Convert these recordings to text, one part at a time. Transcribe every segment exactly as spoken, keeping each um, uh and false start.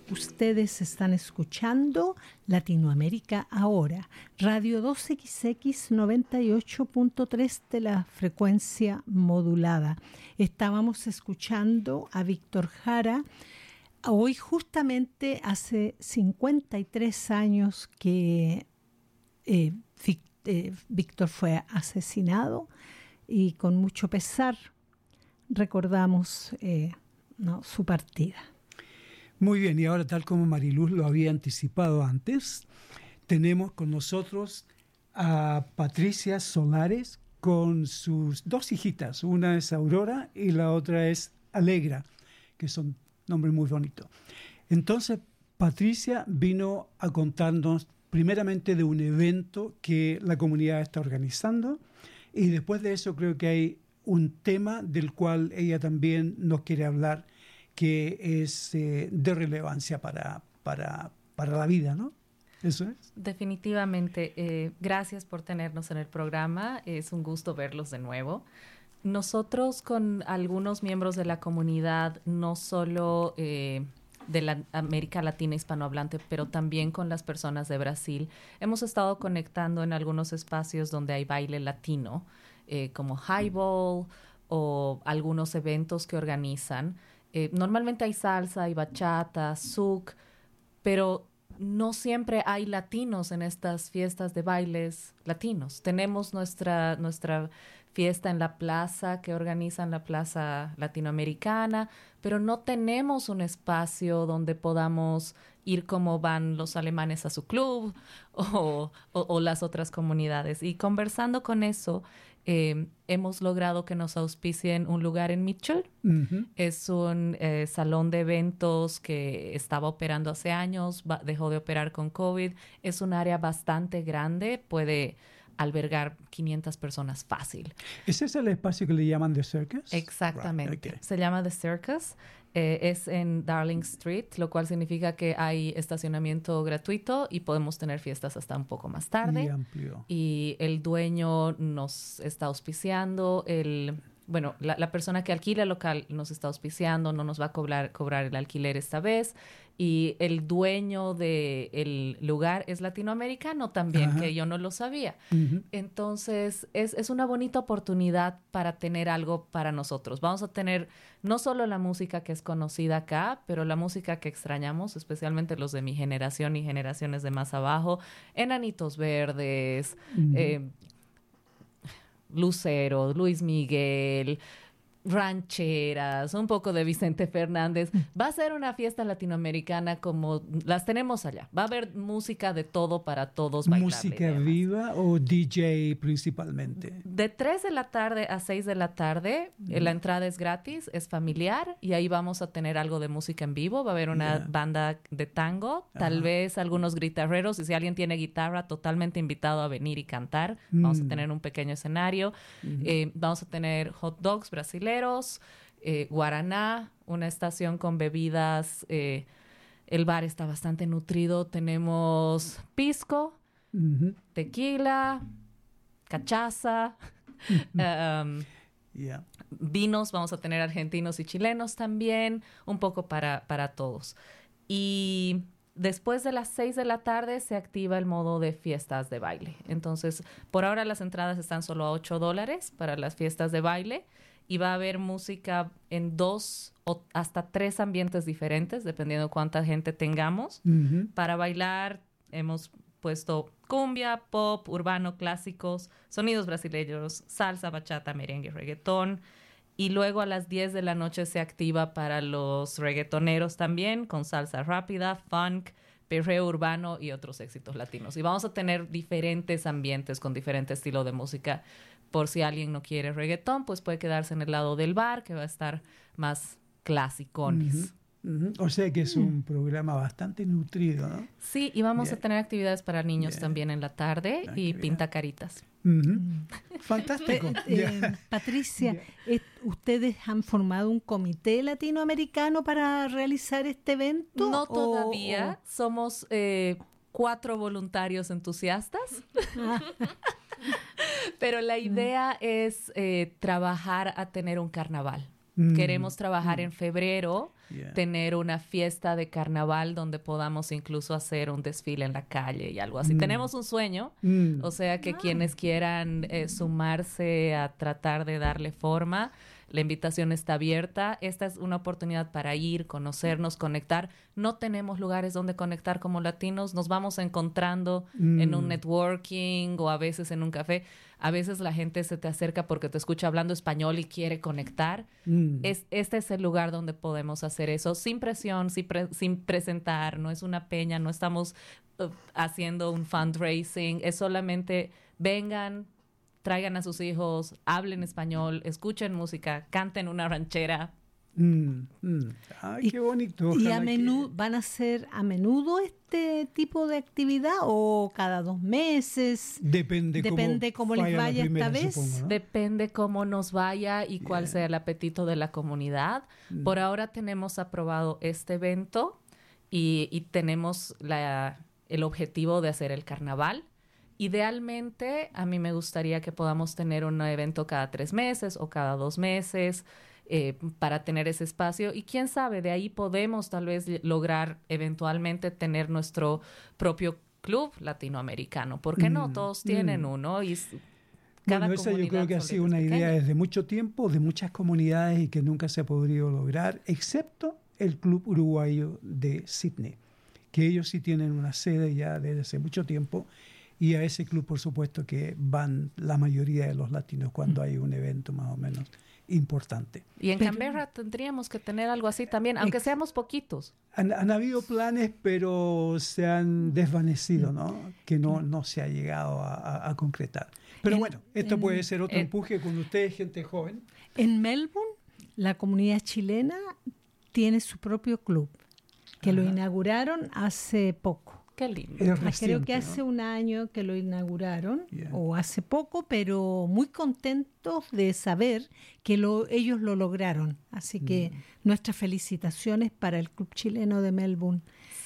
Ustedes están escuchando Latinoamérica Ahora, Radio dos equis equis noventa y ocho punto tres de la frecuencia modulada. Estábamos escuchando a Víctor Jara. Hoy justamente hace cincuenta y tres años que eh, Vic, eh, Víctor fue asesinado y con mucho pesar recordamos eh, no, su partida. Muy bien, y ahora, tal como Mariluz lo había anticipado antes, tenemos con nosotros a Patricia Solares con sus dos hijitas. Una es Aurora y la otra es Alegra, que son nombres muy bonitos. Entonces, Patricia vino a contarnos primeramente de un evento que la comunidad está organizando, y después de eso creo que hay un tema del cual ella también nos quiere hablar, que es eh, de relevancia para, para, para la vida, ¿no? ¿Eso es? Definitivamente. Eh, gracias por tenernos en el programa. Es un gusto verlos de nuevo. Nosotros con algunos miembros de la comunidad, no solo eh, de la América Latina hispanohablante, pero también con las personas de Brasil, hemos estado conectando en algunos espacios donde hay baile latino, eh, como Highball o algunos eventos que organizan. Eh, normalmente hay salsa, hay bachata, zouk, pero no siempre hay latinos en estas fiestas de bailes latinos. Tenemos nuestra, nuestra fiesta en la plaza que organizan la Plaza Latinoamericana, pero no tenemos un espacio donde podamos ir como van los alemanes a su club o, o, o las otras comunidades. Y conversando con eso, eh, hemos logrado que nos auspicien un lugar en Mitchell. Uh-huh. Es un eh, salón de eventos que estaba operando hace años, va, dejó de operar con COVID. Es un área bastante grande, puede albergar quinientas personas fácil. ¿Ese es el espacio que le llaman The Circus? Exactamente. Right, okay. Se llama The Circus. Eh, es en Darling Street, lo cual significa que hay estacionamiento gratuito y podemos tener fiestas hasta un poco más tarde. Y amplio. Y el dueño nos está auspiciando. El, bueno, la, la persona que alquila el local nos está auspiciando, no nos va a cobrar, cobrar el alquiler esta vez. Y el dueño del lugar es latinoamericano también, Ajá. que yo no lo sabía. Uh-huh. Entonces, es, es una bonita oportunidad para tener algo para nosotros. Vamos a tener no solo la música que es conocida acá, pero la música que extrañamos, especialmente los de mi generación y generaciones de más abajo. Enanitos Verdes, uh-huh. eh, Lucero, Luis Miguel, rancheras, un poco de Vicente Fernández. Va a ser una fiesta latinoamericana como las tenemos allá. Va a haber música de todo para todos bailar. ¿Música viva o D J principalmente? De tres de la tarde a seis de la tarde, mm. la entrada es gratis, es familiar, y ahí vamos a tener algo de música en vivo. Va a haber una yeah. banda de tango, tal Ajá. vez algunos guitarreros, y si alguien tiene guitarra, totalmente invitado a venir y cantar. Mm. Vamos a tener un pequeño escenario. Mm. Eh, vamos a tener hot dogs brasileños, Eh, guaraná, una estación con bebidas. Eh, el bar está bastante nutrido. Tenemos pisco, uh-huh. tequila, cachaza, um, yeah. vinos. Vamos a tener argentinos y chilenos también, un poco para, para todos. Y después de las seis de la tarde se activa el modo de fiestas de baile. Entonces, por ahora las entradas están solo a ocho dólares para las fiestas de baile. Y va a haber música en dos o hasta tres ambientes diferentes, dependiendo cuánta gente tengamos. Uh-huh. Para bailar hemos puesto cumbia, pop, urbano, clásicos, sonidos brasileños, salsa, bachata, merengue, reggaetón. Y luego a las diez de la noche se activa para los reggaetoneros también, con salsa rápida, funk, perreo urbano y otros éxitos latinos. Y vamos a tener diferentes ambientes con diferente estilo de música. Por si alguien no quiere reggaetón, pues puede quedarse en el lado del bar, que va a estar más clasicones. Uh-huh, uh-huh. O sea que es un programa bastante nutrido, ¿no? Sí, y vamos yeah. a tener actividades para niños yeah. también en la tarde ah, y pintacaritas. Uh-huh. Fantástico. eh, yeah. Patricia, yeah. eh, ¿ustedes han formado un comité latinoamericano para realizar este evento? No todavía. O... Somos eh, cuatro voluntarios entusiastas. Pero la idea mm. es eh, trabajar a tener un carnaval. Mm. Queremos trabajar mm. en febrero yeah. tener una fiesta de carnaval donde podamos incluso hacer un desfile en la calle y algo así. Mm. Tenemos un sueño, mm. o sea que ah. quienes quieran eh, sumarse a tratar de darle forma, la invitación está abierta. Esta es una oportunidad para ir, conocernos, conectar. No tenemos lugares donde conectar como latinos. Nos vamos encontrando mm. en un networking o a veces en un café. A veces la gente se te acerca porque te escucha hablando español y quiere conectar. Mm. Es, este es el lugar donde podemos hacer eso sin presión, sin, pre- sin presentar. No es una peña, no estamos uh, haciendo un fundraising. Es solamente vengan, traigan a sus hijos, hablen español, escuchen música, canten una ranchera. Mm, mm. Ay, y, qué bonito. ¿Y a menudo, van a hacer a menudo este tipo de actividad o cada dos meses? Depende, Depende cómo, cómo les vaya primera, esta vez. Supongo, ¿no? Depende cómo nos vaya y cuál yeah. sea el apetito de la comunidad. Mm. Por ahora tenemos aprobado este evento y, y tenemos la, el objetivo de hacer el carnaval. Idealmente, a mí me gustaría que podamos tener un evento cada tres meses o cada dos meses eh, para tener ese espacio. Y quién sabe, de ahí podemos tal vez lograr eventualmente tener nuestro propio club latinoamericano. ¿Por qué mm, no? Todos tienen mm. uno y cada bueno, esa yo creo que ha sido una idea desde mucho tiempo, de muchas comunidades y que nunca se ha podido lograr, excepto el Club Uruguayo de Sydney, que ellos sí tienen una sede ya desde hace mucho tiempo. Y a ese club, por supuesto, que van la mayoría de los latinos cuando hay un evento más o menos importante. Y en pero, Canberra tendríamos que tener algo así también, aunque ex, seamos poquitos. Han, han habido planes, pero se han desvanecido, ¿no? Que no, no se ha llegado a, a, a concretar. Pero en, bueno, esto en, puede ser otro en, empuje con ustedes, gente joven. En Melbourne, la comunidad chilena tiene su propio club, que Ajá. lo inauguraron hace poco. Qué lindo. Reciente, creo que hace ¿no? un año que lo inauguraron, yeah. o hace poco, pero muy contentos de saber que lo, ellos lo lograron. Así que mm. nuestras felicitaciones para el Club Chileno de Melbourne.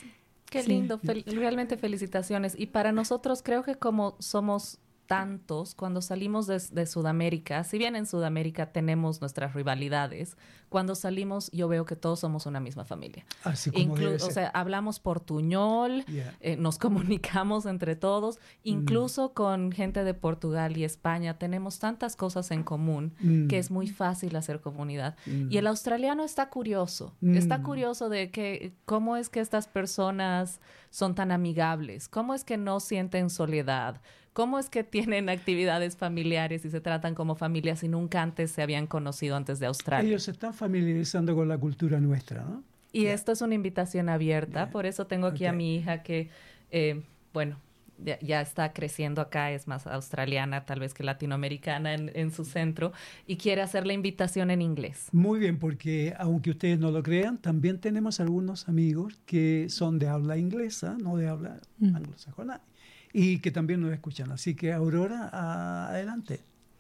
Qué sí. lindo, Fel- realmente felicitaciones. Y para nosotros creo que como somos tantos, cuando salimos de, de Sudamérica, si bien en Sudamérica tenemos nuestras rivalidades, cuando salimos yo veo que todos somos una misma familia. Así como Inclu- o sea, hablamos portuñol, yeah. eh, nos comunicamos entre todos, incluso mm. con gente de Portugal y España, tenemos tantas cosas en común mm. que es muy fácil hacer comunidad. Mm. Y el australiano está curioso, mm. está curioso de que cómo es que estas personas son tan amigables, cómo es que no sienten soledad, cómo es que tienen actividades familiares y se tratan como familias y nunca antes se habían conocido antes de Australia. Ellos se están familiarizando con la cultura nuestra, ¿no? Y yeah. esto es una invitación abierta, yeah. por eso tengo aquí okay. a mi hija que, eh, bueno, ya, ya está creciendo acá, es más australiana tal vez que latinoamericana en, en su centro, y quiere hacer la invitación en inglés. Muy bien, porque aunque ustedes no lo crean, también tenemos algunos amigos que son de habla inglesa, no de habla mm. anglosajona, y que también nos escuchan. Así que, Aurora, uh, adelante.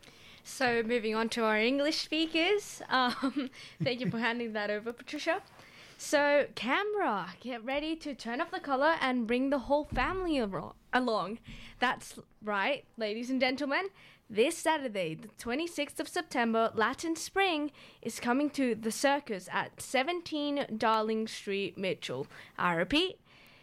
So, moving on to our English speakers. Um, thank you for handing that over, Patricia. So, Canberra, get ready to turn off the collar and bring the whole family al- along. That's right, ladies and gentlemen. This Saturday, the twenty-sixth of September, Latin Spring is coming to the Circus at seventeen Darling Street, Mitchell. I repeat,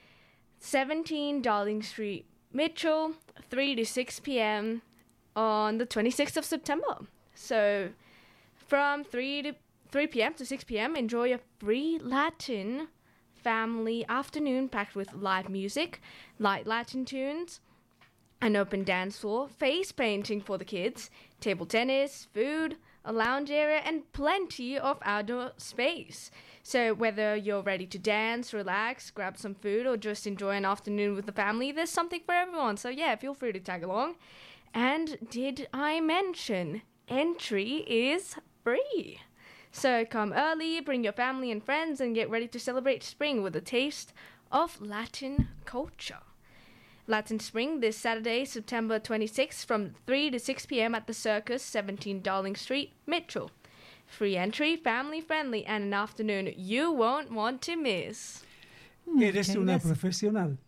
seventeen Darling Street, Mitchell, three to six p.m. on the twenty-sixth of September. So from three to three p.m. to six p.m. enjoy a free Latin family afternoon packed with live music, light Latin tunes, an open dance floor, face painting for the kids, table tennis, food, a lounge area, and plenty of outdoor space. So whether you're ready to dance, relax, grab some food, or just enjoy an afternoon with the family, there's something for everyone. So yeah, feel free to tag along. And did I mention entry is free? So come early, bring your family and friends, and get ready to celebrate spring with a taste of Latin culture. Latin Spring this Saturday, September twenty-sixth from three to six p.m. at the Circus, seventeen Darling Street, Mitchell. Free entry, family friendly, and an afternoon you won't want to miss. Eres una profesional.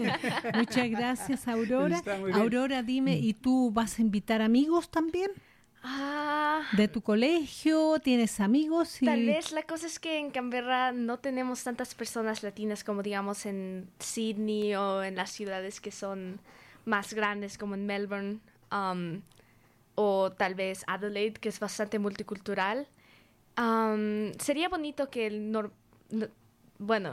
Muchas gracias, Aurora. Aurora, dime, ¿y tú vas a invitar amigos también? Ah, ¿De tu colegio? ¿Tienes amigos? Y... tal vez la cosa es que en Canberra no tenemos tantas personas latinas como digamos en Sydney o en las ciudades que son más grandes como en Melbourne um, o tal vez Adelaide, que es bastante multicultural. Um, sería bonito que el nor- no, bueno,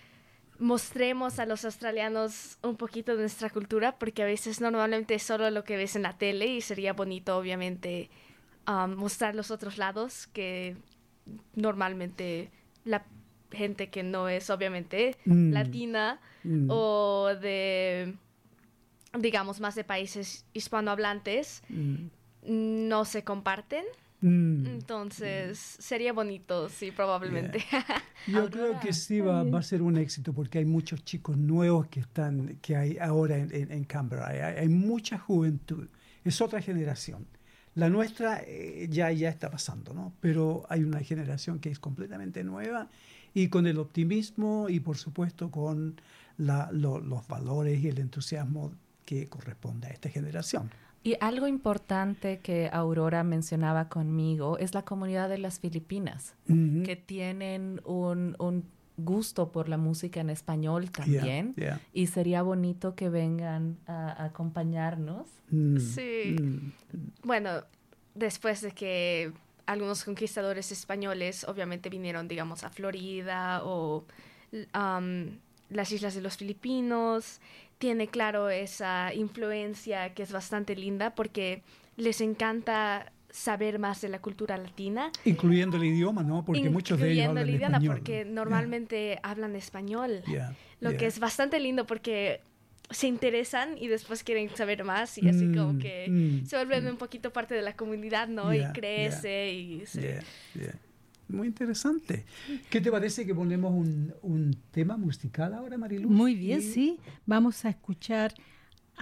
mostremos a los australianos un poquito de nuestra cultura, porque a veces normalmente es solo lo que ves en la tele y sería bonito obviamente um, mostrar los otros lados que normalmente la gente que no es obviamente Mm. latina Mm. o de digamos más de países hispanohablantes Mm. no se comparten. Mm. Entonces, sería bonito, sí, probablemente. Yo Aurora. creo que sí va, va a ser un éxito porque hay muchos chicos nuevos que están que hay ahora en, en, en Canberra. Hay, hay mucha juventud. Es otra generación. La nuestra eh, ya, ya está pasando, ¿no? Pero hay una generación que es completamente nueva y con el optimismo y, por supuesto, con la, lo, los valores y el entusiasmo que corresponde a esta generación. Y algo importante que Aurora mencionaba conmigo es la comunidad de las Filipinas, Mm-hmm. que tienen un, un gusto por la música en español también. Yeah, yeah. Y sería bonito que vengan a, a acompañarnos. Mm, Sí. mm, Bueno, después de que algunos conquistadores españoles obviamente vinieron, digamos, a Florida o um, las islas de los Filipinos, tiene claro esa influencia que es bastante linda porque les encanta saber más de la cultura latina. Incluyendo el idioma, ¿no? Porque muchos de ellos Incluyendo hablan el idioma, español. porque ¿no? normalmente hablan español. Yeah, Lo yeah. que es bastante lindo porque se interesan y después quieren saber más y así como Mm, que mm, se vuelven mm. un poquito parte de la comunidad, ¿no? Yeah, y crece y se... Yeah, yeah. Muy interesante. ¿Qué te parece que ponemos un, un tema musical ahora, Mariluz? Muy bien, Y- sí. Vamos a escuchar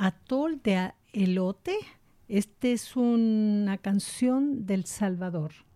Atol de Elote. Esta es una canción del Salvador.